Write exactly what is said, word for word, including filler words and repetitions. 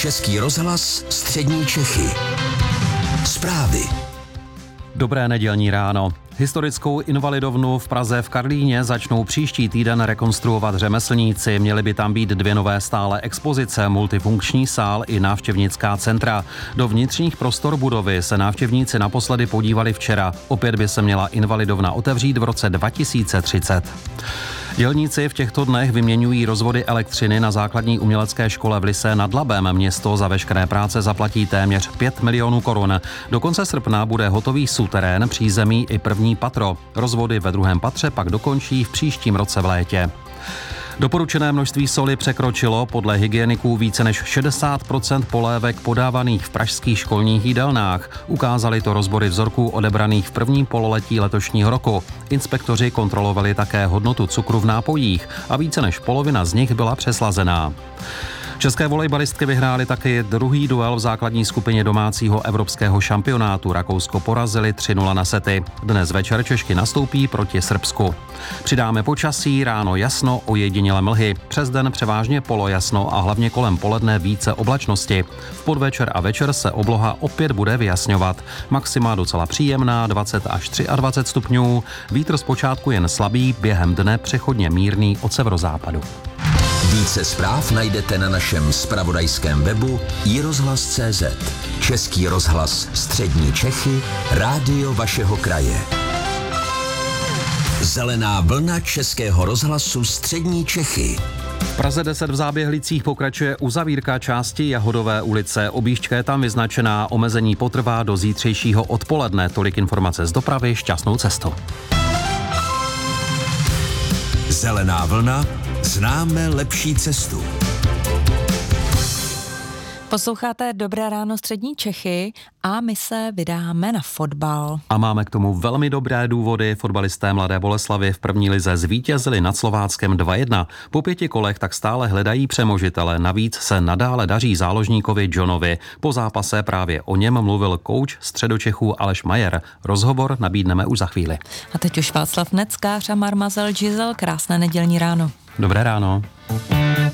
Český rozhlas Střední Čechy. Zprávy. Dobré nedělní ráno. Historickou invalidovnu v Praze v Karlíně začnou příští týden rekonstruovat řemeslníci. Měly by tam být dvě nové stálé expozice, multifunkční sál i návštěvnická centra. Do vnitřních prostor budovy se návštěvníci naposledy podívali včera. Opět by se měla invalidovna otevřít v roce dva tisíce třicet. Dělníci v těchto dnech vyměňují rozvody elektřiny na základní umělecké škole v Lysé nad Labem. Město za veškeré práce zaplatí téměř pět milionů korun. Do konce srpna bude hotový suterén, přízemí i první patro. Rozvody ve druhém patře pak dokončí v příštím roce v létě. Doporučené množství soli překročilo podle hygieniků více než šedesát procent polévek podávaných v pražských školních jídelnách. Ukázaly to rozbory vzorků odebraných v prvním pololetí letošního roku. Inspektoři kontrolovali také hodnotu cukru v nápojích a více než polovina z nich byla přeslazená. České volejbalistky vyhrály taky druhý duel v základní skupině domácího evropského šampionátu. Rakousko porazili tři nula na sety. Dnes večer Češky nastoupí proti Srbsku. Přidáme počasí, ráno jasno, ojediněle mlhy. Přes den převážně polojasno a hlavně kolem poledne více oblačnosti. V podvečer a večer se obloha opět bude vyjasňovat. Maxima docela příjemná, dvacet až dvacet tři stupňů. Vítr zpočátku jen slabý, během dne přechodně mírný od severozápadu. Více zpráv najdete na našem zpravodajském webu i rozhlas tečka cé zet. Český rozhlas Střední Čechy, rádio vašeho kraje. Zelená vlna Českého rozhlasu Střední Čechy. V Praze deset v Záběhlicích pokračuje uzavírka části Jahodové ulice. Objížďka je tam vyznačená, omezení potrvá do zítřejšího odpoledne. Tolik informace z dopravy, šťastnou cestu. Zelená vlna, známe lepší cestu. Posloucháte Dobré ráno Střední Čechy a my se vydáme na fotbal. A máme k tomu velmi dobré důvody. Fotbalisté Mladé Boleslavi v první lize zvítězili nad Slováckem dva jedna. Po pěti kolech tak stále hledají přemožitele. Navíc se nadále daří záložníkovi Johnovi. Po zápase právě o něm mluvil kouč Středočechů Aleš Majer. Rozhovor nabídneme už za chvíli. A teď už Václav Neckář a Marmazel Gizel. Krásné nedělní ráno. Dobré ráno.